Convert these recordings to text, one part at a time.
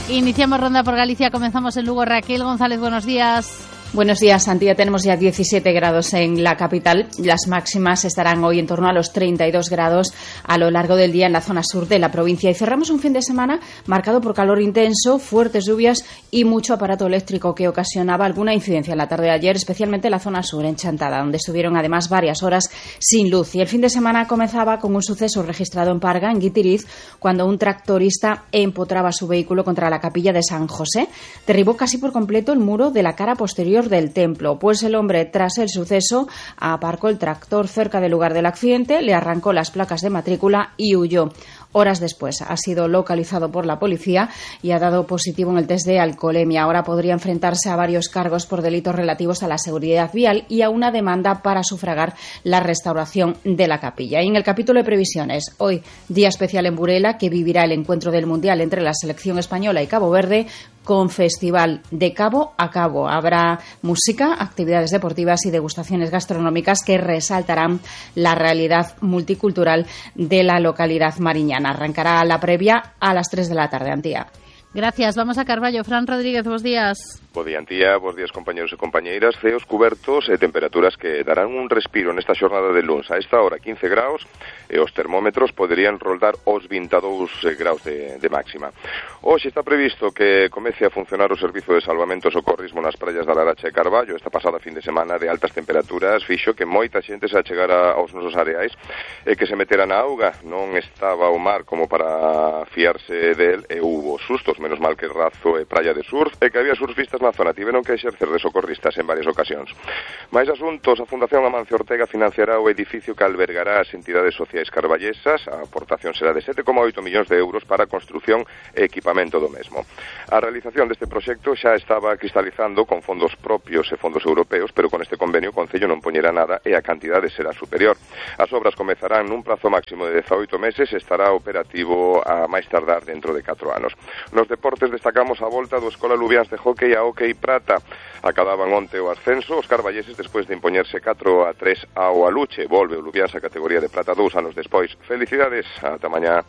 Iniciamos ronda por Galicia, comenzamos en Lugo. Raquel González, buenos días. Buenos días, Santi. Tenemos ya 17 grados en la capital. Las máximas estarán hoy en torno a los 32 grados a lo largo del día en la zona sur de la provincia. Y cerramos un fin de semana marcado por calor intenso, fuertes lluvias y mucho aparato eléctrico que ocasionaba alguna incidencia en la tarde de ayer, especialmente en la zona sur, en Chantada, donde estuvieron además varias horas sin luz. Y el fin de semana comenzaba con un suceso registrado en Parga, en Guitiriz, cuando un tractorista empotraba su vehículo contra la capilla de San José. Derribó casi por completo el muro de la cara posterior del templo, pues el hombre, tras el suceso, aparcó el tractor cerca del lugar del accidente, le arrancó las placas de matrícula y huyó. Horas después ha sido localizado por la policía y ha dado positivo en el test de alcoholemia. Ahora podría enfrentarse a varios cargos por delitos relativos a la seguridad vial y a una demanda para sufragar la restauración de la capilla. Y en el capítulo de previsiones, hoy día especial en Burela, que vivirá el encuentro del Mundial entre la selección española y Cabo Verde, con festival de cabo a cabo. Habrá música, actividades deportivas y degustaciones gastronómicas que resaltarán la realidad multicultural de la localidad mariñana. Arrancará la previa a las 3 de la tarde, Antía. Gracias. Vamos a Carballo. Fran Rodríguez, buenos días. Bo día, Antía, bos días, compañeros e compañeiras. Ceos cubertos e temperaturas que darán un respiro nesta xornada de luns. A esta hora 15 graus e os termómetros poderían roldar os 22 graus de máxima. Hoxe está previsto que comece a funcionar o servizo de salvamento e socorrismo nas praias da Laracha e Carballo. Esta pasada fin de semana de altas temperaturas fixo que moita xente se achegara aos nosos areais e que se metera na auga. Non estaba o mar como para fiarse del e hubo sustos, menos mal que Razo e Praia de Surf e que había surfistas na zona tiveron que exercer de socorristas en varias ocasións. Mais asuntos, a Fundación Amancio Ortega financiará o edificio que albergará as entidades sociais carballesas. A aportación será de 7,8 millóns de euros para a construción e equipamento do mesmo. A realización deste proxecto xa estaba cristalizando con fondos propios e fondos europeos, pero con este convenio o Concello non poñerá nada e a cantidade será superior. As obras comezarán nun prazo máximo de 18 meses e estará operativo a máis tardar dentro de 4 anos. Nos deportes destacamos a volta do Escola Lubiáns de Hockey a Hockey Prata. Acababan onte o ascenso os carballeses despois de impoñerse 4-3 ao Aluche. Volve o Lubiáns a categoría de Prata 2 anos despois. Felicidades, ata mañá.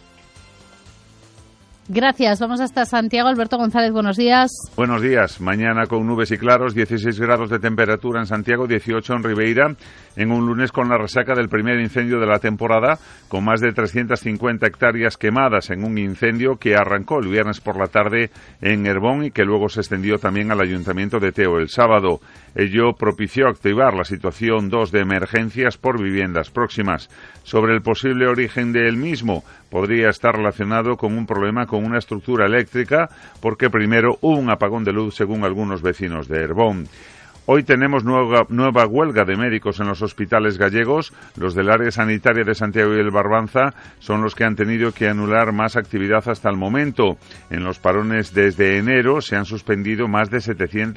Gracias. Vamos hasta Santiago. Alberto González, buenos días. Buenos días. Mañana con nubes y claros, 16 grados de temperatura en Santiago, 18 en Ribeira, en un lunes con la resaca del primer incendio de la temporada, con más de 350 hectáreas quemadas en un incendio que arrancó el viernes por la tarde en Herbón y que luego se extendió también al Ayuntamiento de Teo el sábado. Ello propició activar la situación 2 de emergencias por viviendas próximas. Sobre el posible origen del mismo, podría estar relacionado con un problema con una estructura eléctrica, porque primero hubo un apagón de luz según algunos vecinos de Herbón. Hoy tenemos nueva huelga de médicos en los hospitales gallegos. Los del área sanitaria de Santiago y el Barbanza son los que han tenido que anular más actividad hasta el momento. En los parones desde enero se han suspendido más de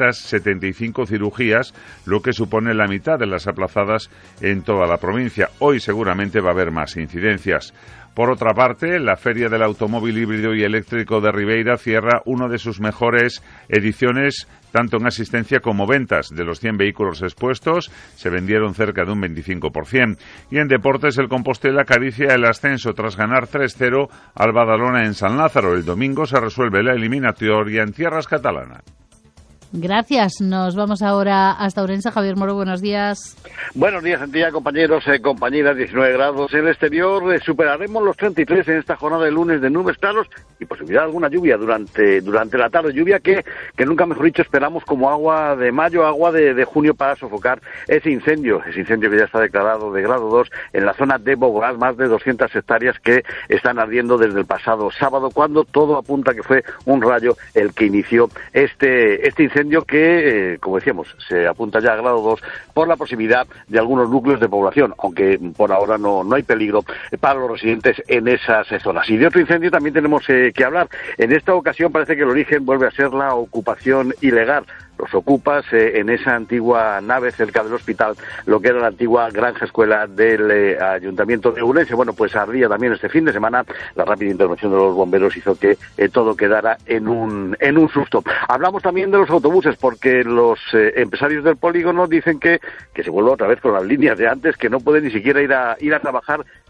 775 cirugías, lo que supone la mitad de las aplazadas en toda la provincia. Hoy seguramente va a haber más incidencias. Por otra parte, la Feria del Automóvil Híbrido y Eléctrico de Ribeira cierra una de sus mejores ediciones, tanto en asistencia como ventas. De los 100 vehículos expuestos, se vendieron cerca de un 25%. Y en deportes, el Compostela acaricia el ascenso tras ganar 3-0 al Badalona en San Lázaro. El domingo se resuelve la eliminatoria en tierras catalanas. Gracias. Nos vamos ahora hasta Ourense. Javier Moro, buenos días. Buenos días, Antía, compañeros, compañeras, 19 grados. En el exterior superaremos los 33 en esta jornada de lunes de nubes claros y posibilidad de alguna lluvia durante la tarde. Lluvia que nunca, mejor dicho, esperamos como agua de mayo, agua de junio para sofocar ese incendio que ya está declarado de grado 2 en la zona de Bogotá, más de 200 hectáreas que están ardiendo desde el pasado sábado, cuando todo apunta que fue un rayo el que inició este incendio que, como decíamos, se apunta ya a grado 2 por la proximidad de algunos núcleos de población, aunque por ahora no hay peligro para los residentes en esas zonas. Y de otro incendio también tenemos que hablar. En esta ocasión parece que el origen vuelve a ser la ocupación ilegal. Los ocupas en esa antigua nave cerca del hospital, lo que era la antigua granja escuela del Ayuntamiento de Ourense. Bueno, pues ardía también este fin de semana. La rápida intervención de los bomberos hizo que todo quedara en un susto. Hablamos también de los autobuses, porque los empresarios del polígono dicen que se vuelve otra vez con las líneas de antes, que no pueden ni siquiera ir a trabajar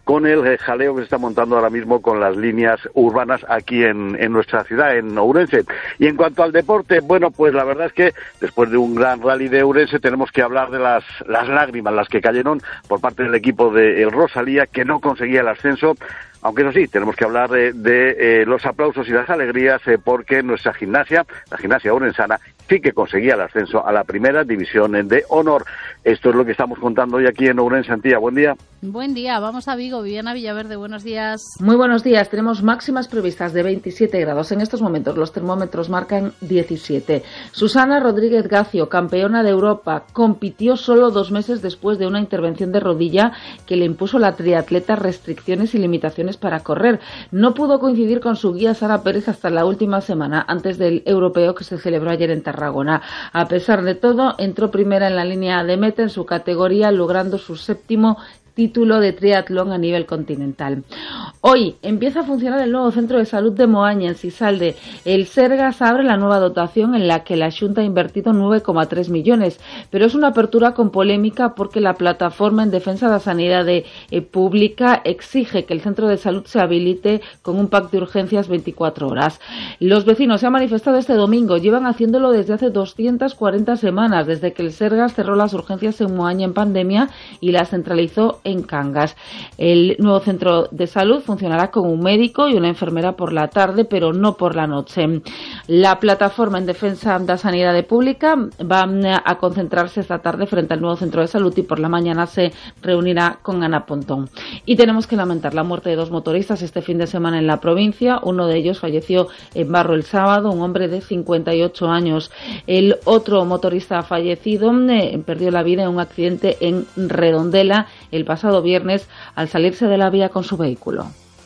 con el jaleo que se está montando ahora mismo con las líneas urbanas aquí en nuestra ciudad, en Ourense. Y en cuanto al deporte, bueno, pues la verdad es que después de un gran rally de Ourense tenemos que hablar de las lágrimas, las que cayeron por parte del equipo de el Rosalía, que no conseguía el ascenso. Aunque eso sí, tenemos que hablar de los aplausos y las alegrías porque nuestra gimnasia, la gimnasia ourensana, sí que conseguía el ascenso a la primera división de honor. Esto es lo que estamos contando hoy aquí en Ourense. Antía, buen día. Buen día, vamos a Vigo. Viviana Villaverde, buenos días. Muy buenos días. Tenemos máximas previstas de 27 grados. En estos momentos los termómetros marcan 17. Susana Rodríguez Gacio, campeona de Europa, compitió solo 2 meses después de una intervención de rodilla que le impuso la triatleta restricciones y limitaciones para correr. No pudo coincidir con su guía Sara Pérez hasta la última semana, antes del europeo que se celebró ayer en Tarragona. A pesar de todo, entró primera en la línea de meta en su categoría, logrando su 7º título de triatlón a nivel continental. Hoy empieza a funcionar el nuevo centro de salud de Moaña, en Sisalde. El Sergas abre la nueva dotación en la que la Xunta ha invertido 9,3 millones, pero es una apertura con polémica porque la plataforma en defensa de la sanidad pública exige que el centro de salud se habilite con un pack de urgencias 24 horas. Los vecinos se han manifestado este domingo, llevan haciéndolo desde hace 240 semanas, desde que el Sergas cerró las urgencias en Moaña en pandemia y las centralizó en Cangas. El nuevo centro de salud funcionará con un médico y una enfermera por la tarde, pero no por la noche. La plataforma en defensa de la sanidad pública va a concentrarse esta tarde frente al nuevo centro de salud y por la mañana se reunirá con Ana Pontón. Y tenemos que lamentar la muerte de 2 motoristas este fin de semana en la provincia. Uno de ellos falleció en Barro el sábado, un hombre de 58 años. El otro motorista fallecido perdió la vida en un accidente en Redondela el pasado viernes al salirse de la vía con su vehículo.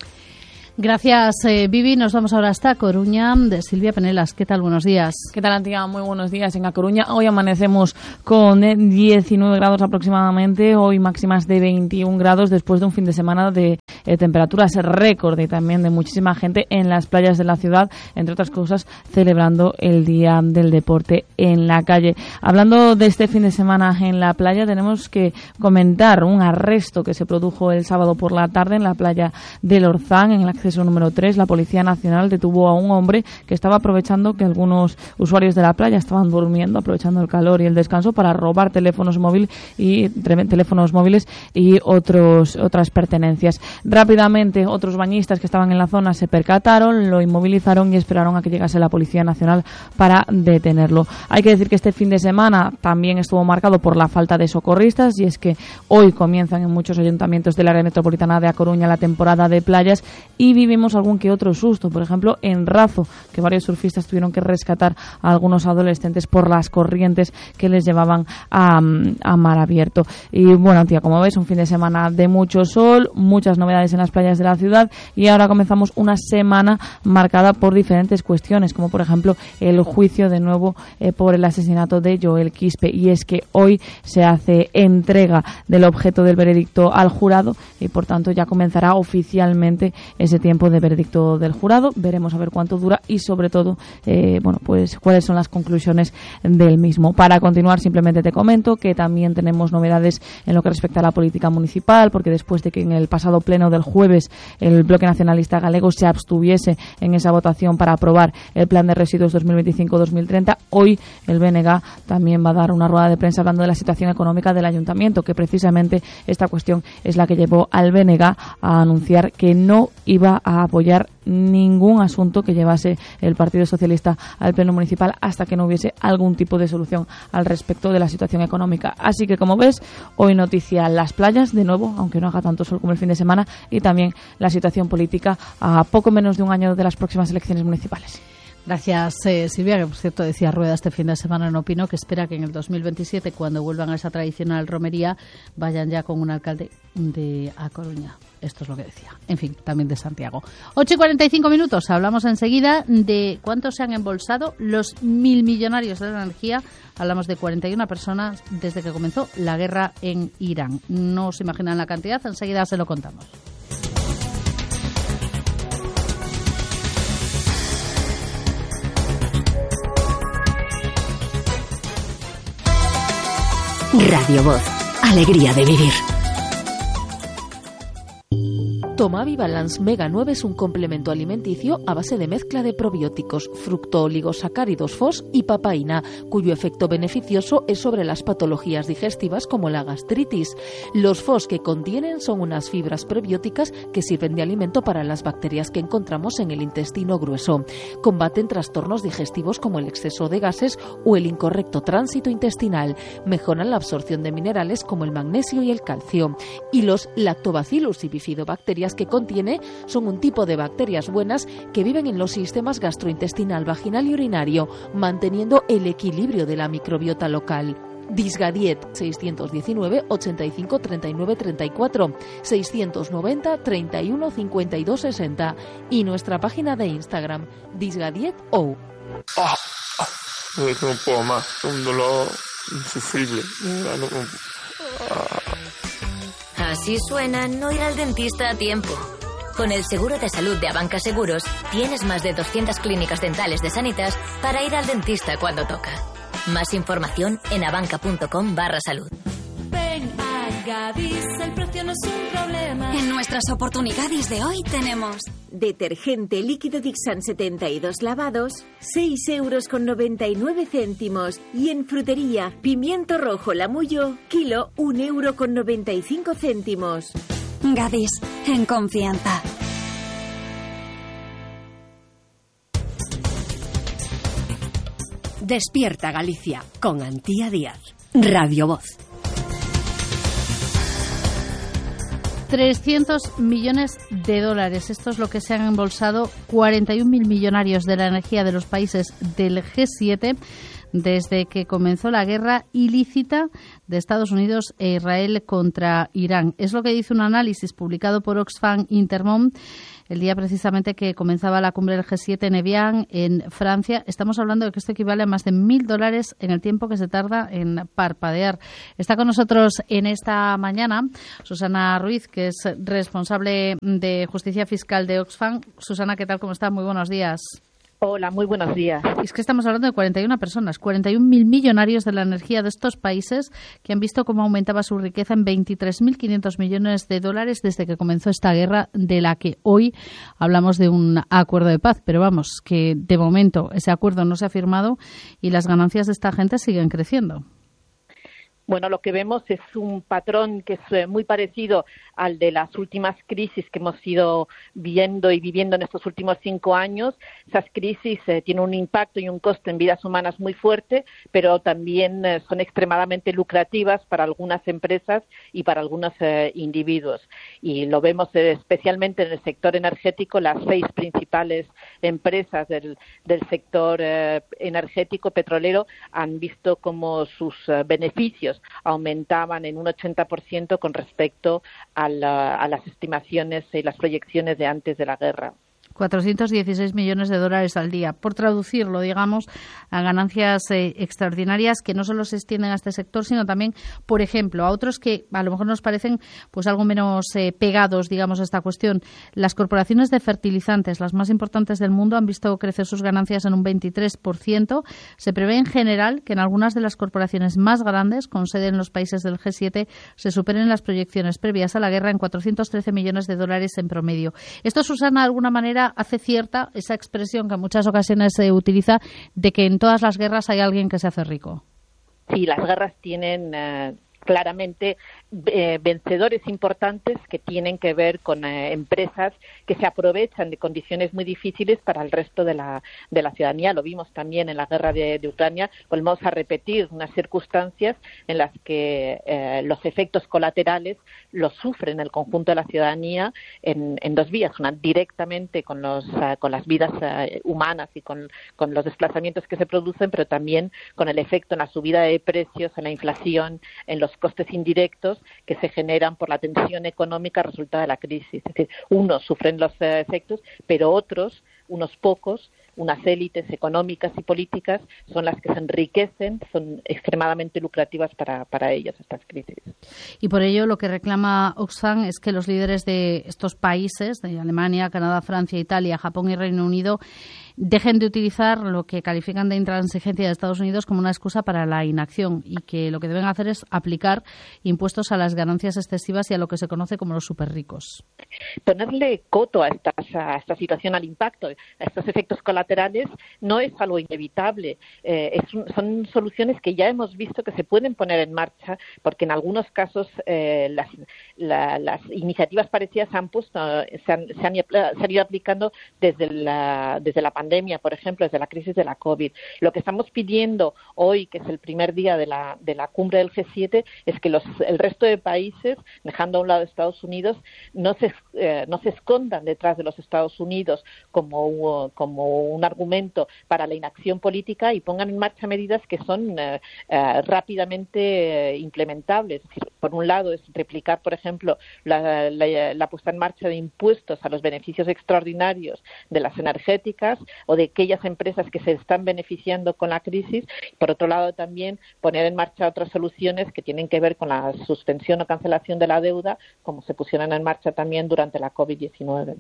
Gracias, Vivi. Nos vamos ahora hasta Coruña, de Silvia Penelas. ¿Qué tal? Buenos días. ¿Qué tal, Antía? Muy buenos días. En A Coruña hoy amanecemos con 19 grados aproximadamente, hoy máximas de 21 grados después de un fin de semana de temperaturas récord y también de muchísima gente en las playas de la ciudad, entre otras cosas celebrando el Día del Deporte en la calle. Hablando de este fin de semana en la playa, tenemos que comentar un arresto que se produjo el sábado por la tarde en la playa del Orzán, en el acceso número 3. La Policía Nacional detuvo a un hombre que estaba aprovechando que algunos usuarios de la playa estaban durmiendo, aprovechando el calor y el descanso para robar teléfonos móviles y otras pertenencias. Rápidamente otros bañistas que estaban en la zona se percataron, lo inmovilizaron y esperaron a que llegase la Policía Nacional para detenerlo. Hay que decir que este fin de semana también estuvo marcado por la falta de socorristas, y es que hoy comienzan en muchos ayuntamientos del área metropolitana de A Coruña la temporada de playas y vivimos algún que otro susto. Por ejemplo, en Razo, que varios surfistas tuvieron que rescatar a algunos adolescentes por las corrientes que les llevaban a mar abierto. Y bueno, tía, como ves, un fin de semana de mucho sol, muchas novedades en las playas de la ciudad, y ahora comenzamos una semana marcada por diferentes cuestiones, como por ejemplo el juicio de nuevo por el asesinato de Joel Quispe. Y es que hoy se hace entrega del objeto del veredicto al jurado y por tanto ya comenzará oficialmente ese tiempo de veredicto del jurado. Veremos a ver cuánto dura y sobre todo pues cuáles son las conclusiones del mismo. Para continuar, simplemente te comento que también tenemos novedades en lo que respecta a la política municipal, porque después de que en el pasado pleno del jueves el Bloque Nacionalista Galego se abstuviese en esa votación para aprobar el plan de residuos 2025-2030, hoy el BNG también va a dar una rueda de prensa hablando de la situación económica del ayuntamiento, que precisamente esta cuestión es la que llevó al BNG a anunciar que no iba a apoyar ningún asunto que llevase el Partido Socialista al Pleno Municipal hasta que no hubiese algún tipo de solución al respecto de la situación económica. Así que, como ves, hoy noticia las playas, de nuevo, aunque no haga tanto sol como el fin de semana, y también la situación política a poco menos de un año de las próximas elecciones municipales. Gracias, Silvia, que por cierto decía Rueda este fin de semana en Opino que espera que en el 2027, cuando vuelvan a esa tradicional romería, vayan ya con un alcalde de A Coruña. Esto es lo que decía. En fin, también de Santiago. 8:45. Hablamos enseguida de cuánto se han embolsado los 1.000 millonarios de la energía. Hablamos de 41 personas desde que comenzó la guerra en Irán. No se imaginan la cantidad, enseguida se lo contamos. Radio Voz, alegría de vivir. Tomavi Balance Mega 9 es un complemento alimenticio a base de mezcla de probióticos, fructooligosacáridos FOS y papaína, cuyo efecto beneficioso es sobre las patologías digestivas como la gastritis. Los FOS que contienen son unas fibras prebióticas que sirven de alimento para las bacterias que encontramos en el intestino grueso. Combaten trastornos digestivos como el exceso de gases o el incorrecto tránsito intestinal. Mejoran la absorción de minerales como el magnesio y el calcio. Y los Lactobacillus y bifidobacterias que contiene son un tipo de bacterias buenas que viven en los sistemas gastrointestinal, vaginal y urinario, manteniendo el equilibrio de la microbiota local. Disgadiet 619 85 39 34 690 31 52 60 y nuestra página de Instagram disgadieto. No puedo más, un dolor insufrible. Así suena no ir al dentista a tiempo. Con el seguro de salud de Abanca Seguros tienes más de 200 clínicas dentales de Sanitas para ir al dentista cuando toca. Más información en abanca.com/salud. Ven a Gadis, el precio no es un problema. En nuestras oportunidades de hoy tenemos detergente líquido Dixan 72 lavados, 6,99 € y en frutería, pimiento rojo Lamullo, kilo 1,95 €. Gadis, en confianza. Despierta Galicia con Antía Díaz. Radio Voz. 300 millones de dólares. Esto es lo que se han embolsado 41.000 millonarios de la energía de los países del G7 desde que comenzó la guerra ilícita de Estados Unidos e Israel contra Irán. Es lo que dice un análisis publicado por Oxfam Intermón el día precisamente que comenzaba la cumbre del G7 en Evian, en Francia. Estamos hablando de que esto equivale a más de $1.000 en el tiempo que se tarda en parpadear. Está con nosotros en esta mañana Susana Ruiz, que es responsable de Justicia Fiscal de Oxfam. Susana, ¿qué tal? ¿Cómo está? Muy buenos días. Hola, muy buenos días. Es que estamos hablando de 41 personas, 41.000 millonarios de la energía de estos países que han visto cómo aumentaba su riqueza en 23.500 millones de dólares desde que comenzó esta guerra, de la que hoy hablamos de un acuerdo de paz. Pero vamos, que de momento ese acuerdo no se ha firmado y las ganancias de esta gente siguen creciendo. Bueno, lo que vemos es un patrón que es muy parecido al de las últimas crisis que hemos ido viendo y viviendo en estos últimos 5 años. Esas crisis tienen un impacto y un coste en vidas humanas muy fuerte, pero también son extremadamente lucrativas para algunas empresas y para algunos individuos. Y lo vemos especialmente en el sector energético. Las 6 principales empresas del sector energético petrolero han visto como sus beneficios aumentaban en un 80% con respecto a las estimaciones y las proyecciones de antes de la guerra. 416 millones de dólares al día. Por traducirlo, digamos, a ganancias extraordinarias que no solo se extienden a este sector, sino también, por ejemplo, a otros que a lo mejor nos parecen pues algo menos pegados, digamos, a esta cuestión. Las corporaciones de fertilizantes, las más importantes del mundo, han visto crecer sus ganancias en un 23%. Se prevé en general que en algunas de las corporaciones más grandes, con sede en los países del G7, se superen las proyecciones previas a la guerra en 413 millones de dólares en promedio. Esto, Susana, de alguna manera hace cierta esa expresión que en muchas ocasiones se utiliza de que en todas las guerras hay alguien que se hace rico. Sí, las guerras tienen claramente vencedores importantes que tienen que ver con empresas que se aprovechan de condiciones muy difíciles para el resto de la ciudadanía. Lo vimos también en la guerra de Ucrania. Volvemos a repetir unas circunstancias en las que los efectos colaterales los sufren el conjunto de la ciudadanía en 2 vías. Una, directamente con las vidas humanas y con los desplazamientos que se producen, pero también con el efecto en la subida de precios, en la inflación, en los costes indirectos que se generan por la tensión económica resultado de la crisis. Es decir, unos sufren los efectos, pero otros unos pocos, unas élites económicas y políticas, son las que se enriquecen, son extremadamente lucrativas para ellas estas crisis. Y por ello lo que reclama Oxfam es que los líderes de estos países, de Alemania, Canadá, Francia, Italia, Japón y Reino Unido, dejen de utilizar lo que califican de intransigencia de Estados Unidos como una excusa para la inacción y que lo que deben hacer es aplicar impuestos a las ganancias excesivas y a lo que se conoce como los superricos. Ponerle coto a esta situación, al impacto, a estos efectos colaterales, no es algo inevitable. Son soluciones que ya hemos visto que se pueden poner en marcha, porque en algunos casos las iniciativas parecidas se han ido aplicando desde la pandemia, por ejemplo, desde la crisis de la COVID. Lo que estamos pidiendo hoy, que es el primer día de la cumbre del G7, es que el resto de países, dejando a un lado Estados Unidos, no se escondan detrás de los Estados Unidos como un argumento para la inacción política y pongan en marcha medidas que son rápidamente implementables. Es decir, por un lado, es replicar, por ejemplo, la puesta en marcha de impuestos a los beneficios extraordinarios de las energéticas o de aquellas empresas que se están beneficiando con la crisis. Por otro lado, también poner en marcha otras soluciones que tienen que ver con la suspensión o cancelación de la deuda, como se pusieron en marcha también durante la COVID-19.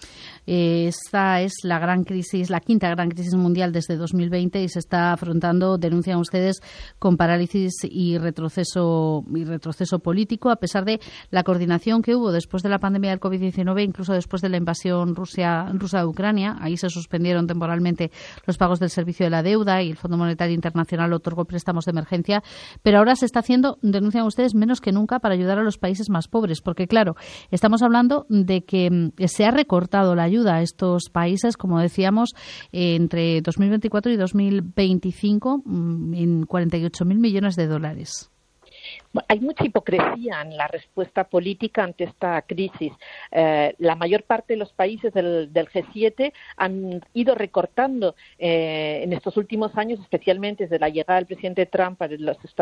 Esta es la gran crisis, la quinta gran crisis mundial desde 2020 y se está afrontando, denuncian ustedes, con parálisis y retroceso político, a pesar de la coordinación que hubo después de la pandemia del COVID-19, incluso después de la invasión rusa de Ucrania. Ahí se suspendieron temporalmente los pagos del servicio de la deuda y el Fondo Monetario Internacional otorgó préstamos de emergencia, pero ahora se está haciendo, denuncian ustedes, menos que nunca para ayudar a los países más pobres, porque claro, estamos hablando de que se ha recortado la ayuda a estos países, como decíamos, entre 2024 y 2025 en 48.000 millones de dólares. Hay mucha hipocresía en la respuesta política ante esta crisis. La mayor parte de los países del G7 han ido recortando en estos últimos años, especialmente desde la llegada del presidente Trump a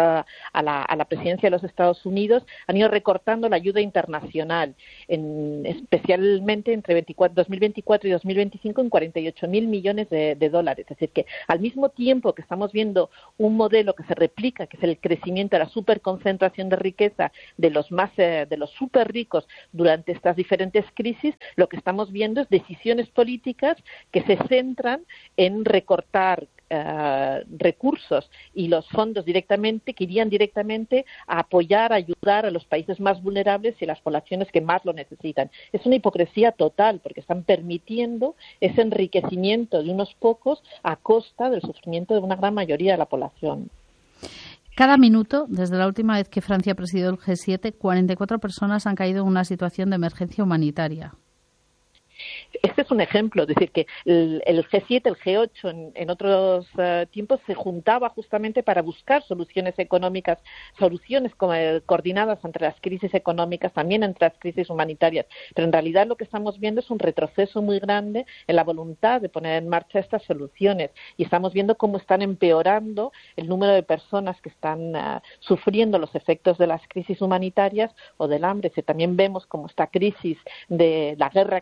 la presidencia de los Estados Unidos, han ido recortando la ayuda internacional, especialmente entre 2024 y 2025 en 48.000 millones de dólares. Es decir, que al mismo tiempo que estamos viendo un modelo que se replica, que es el crecimiento de la superconcentración de riqueza de los súper ricos durante estas diferentes crisis, lo que estamos viendo es decisiones políticas que se centran en recortar recursos y los fondos que irían directamente a apoyar, a ayudar a los países más vulnerables y a las poblaciones que más lo necesitan. Es una hipocresía total porque están permitiendo ese enriquecimiento de unos pocos a costa del sufrimiento de una gran mayoría de la población. Cada minuto, desde la última vez que Francia presidió el G7, 44 personas han caído en una situación de emergencia humanitaria. Este es un ejemplo, es decir, que el G7, el G8 en otros tiempos se juntaba justamente para buscar soluciones económicas, soluciones coordinadas entre las crisis económicas, también entre las crisis humanitarias. Pero en realidad lo que estamos viendo es un retroceso muy grande en la voluntad de poner en marcha estas soluciones y estamos viendo cómo están empeorando el número de personas que están sufriendo los efectos de las crisis humanitarias o del hambre. También vemos cómo esta crisis de la guerra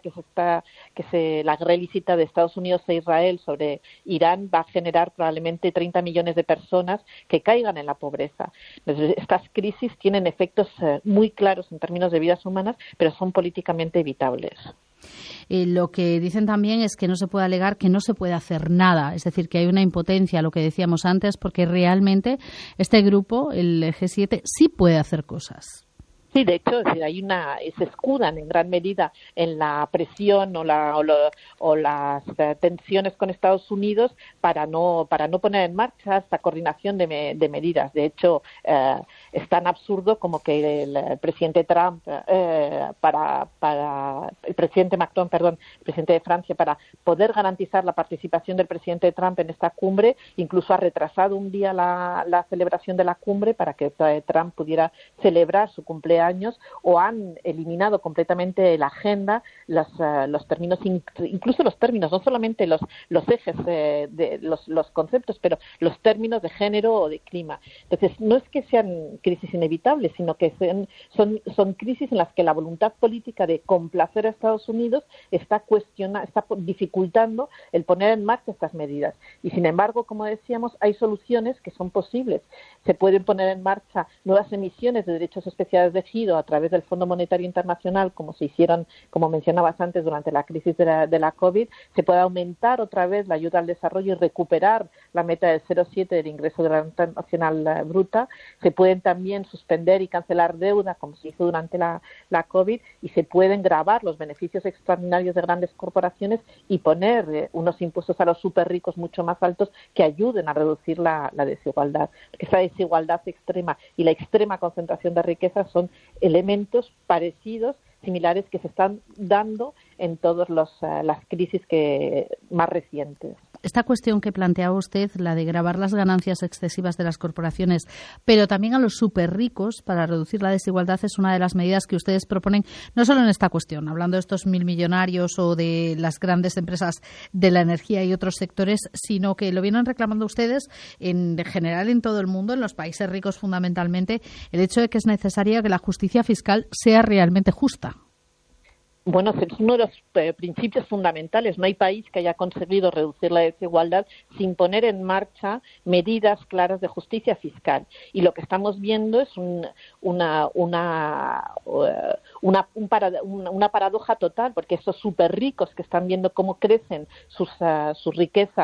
la guerra ilícita de Estados Unidos e Israel sobre Irán va a generar probablemente 30 millones de personas que caigan en la pobreza. Entonces, estas crisis tienen efectos muy claros en términos de vidas humanas, pero son políticamente evitables. Lo que dicen también es que no se puede alegar que no se puede hacer nada, es decir, que hay una impotencia, lo que decíamos antes, porque realmente este grupo, el G7, sí puede hacer cosas. Sí, de hecho, se escudan en gran medida en la presión o las tensiones con Estados Unidos para no poner en marcha esta coordinación de medidas. De hecho, es tan absurdo como que el presidente Trump, el presidente Macron, presidente de Francia, para poder garantizar la participación del presidente Trump en esta cumbre, incluso ha retrasado un día la celebración de la cumbre para que Trump pudiera celebrar su cumpleaños años, o han eliminado completamente de la agenda los términos, incluso los términos, no solamente los ejes de los conceptos, pero los términos de género o de clima. Entonces, no es que sean crisis inevitables, sino que son crisis en las que la voluntad política de complacer a Estados Unidos está dificultando el poner en marcha estas medidas. Y sin embargo, como decíamos, hay soluciones que son posibles. Se pueden poner en marcha nuevas emisiones de derechos especiales de ejido a través del Fondo Monetario Internacional, como se hicieron, como mencionabas antes, durante la crisis de la COVID. Se puede aumentar otra vez la ayuda al desarrollo y recuperar la meta del 0,7 del ingreso de la renta nacional bruta. Se pueden también suspender y cancelar deuda, como se hizo durante la COVID, y se pueden gravar los beneficios extraordinarios de grandes corporaciones y poner unos impuestos a los súper ricos mucho más altos que ayuden a reducir la desigualdad. Porque esa desigualdad extrema y la extrema concentración de riqueza son elementos parecidos, similares, que se están dando en todas las crisis más recientes. Esta cuestión que planteaba usted, la de gravar las ganancias excesivas de las corporaciones, pero también a los súper ricos para reducir la desigualdad, es una de las medidas que ustedes proponen, no solo en esta cuestión, hablando de estos 1.000 millonarios o de las grandes empresas de la energía y otros sectores, sino que lo vienen reclamando ustedes en general en todo el mundo, en los países ricos fundamentalmente, el hecho de que es necesario que la justicia fiscal sea realmente justa. Bueno, es uno de los principios fundamentales. No hay país que haya conseguido reducir la desigualdad sin poner en marcha medidas claras de justicia fiscal. Y lo que estamos viendo es una paradoja total, porque estos súper ricos que están viendo cómo crecen su riqueza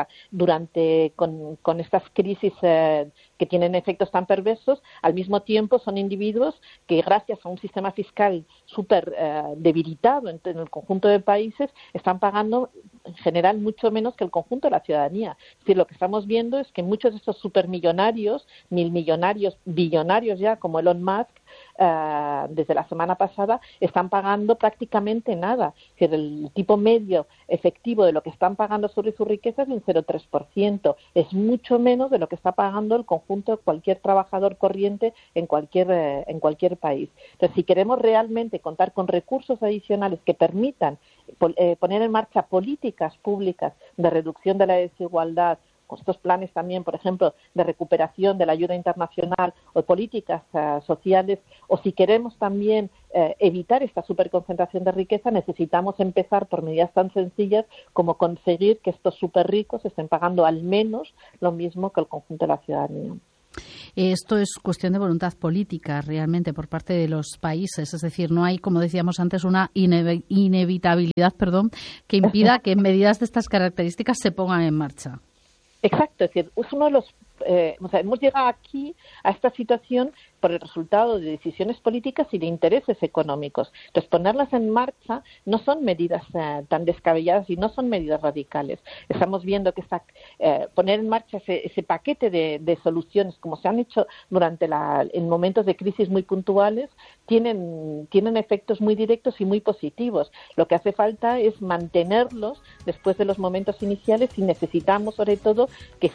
con estas crisis que tienen efectos tan perversos, al mismo tiempo son individuos que, gracias a un sistema fiscal súper debilitado en el conjunto de países, están pagando en general mucho menos que el conjunto de la ciudadanía. Es decir, lo que estamos viendo es que muchos de estos supermillonarios, milmillonarios, billonarios ya, como Elon Musk, desde la semana pasada, están pagando prácticamente nada. Es decir, el tipo medio efectivo de lo que están pagando sobre su riqueza es un 0,3%. Es mucho menos de lo que está pagando el conjunto de cualquier trabajador corriente en cualquier país. Entonces, si queremos realmente contar con recursos adicionales que permitan poner en marcha políticas públicas de reducción de la desigualdad, con estos planes también, por ejemplo, de recuperación de la ayuda internacional o políticas sociales, o si queremos también evitar esta superconcentración de riqueza, necesitamos empezar por medidas tan sencillas como conseguir que estos súper ricos estén pagando al menos lo mismo que el conjunto de la ciudadanía. Esto es cuestión de voluntad política realmente por parte de los países, es decir, no hay, como decíamos antes, una inevitabilidad, que impida que medidas de estas características se pongan en marcha. Exacto, es decir, es uno de los hemos llegado aquí a esta situación por el resultado de decisiones políticas y de intereses económicos. Entonces, ponerlas en marcha no son medidas tan descabelladas y no son medidas radicales. Estamos viendo que poner en marcha ese paquete de soluciones, como se han hecho en momentos de crisis muy puntuales, tienen efectos muy directos y muy positivos. Lo que hace falta es mantenerlos después de los momentos iniciales, y necesitamos, sobre todo, que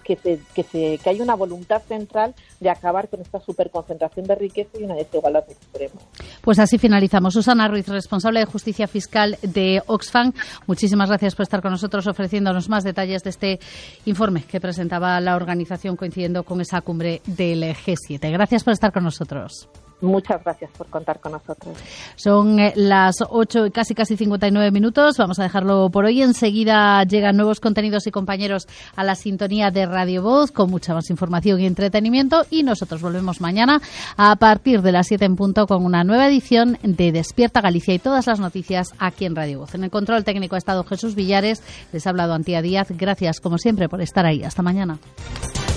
haya una voluntad central de acabar con esta superconcentración de riqueza y una desigualdad extrema. Pues así finalizamos. Susana Ruiz, responsable de Justicia Fiscal de Oxfam, muchísimas gracias por estar con nosotros ofreciéndonos más detalles de este informe que presentaba la organización coincidiendo con esa cumbre del G7. Gracias por estar con nosotros. Muchas gracias por contar con nosotros. Son las 8 y casi 59 minutos. Vamos a dejarlo por hoy. Enseguida llegan nuevos contenidos y compañeros a la sintonía de Radio Voz con mucha más información y entretenimiento. Y nosotros volvemos mañana a partir de las 7 en punto con una nueva edición de Despierta Galicia y todas las noticias aquí en Radio Voz. En el control técnico ha estado Jesús Villares. Les ha hablado Antía Díaz. Gracias, como siempre, por estar ahí. Hasta mañana.